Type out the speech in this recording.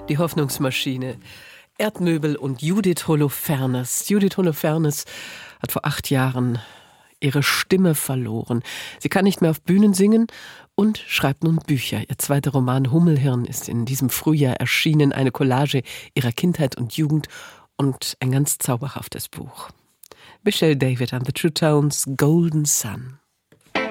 Die Hoffnungsmaschine. Erdmöbel und Judith Holofernes. Judith Holofernes hat vor 8 Jahren ihre Stimme verloren. Sie kann nicht mehr auf Bühnen singen und schreibt nun Bücher. Ihr zweiter Roman Hummelhirn ist in diesem Frühjahr erschienen. Eine Collage ihrer Kindheit und Jugend und ein ganz zauberhaftes Buch. Michelle David and the True Tones, Golden Sun.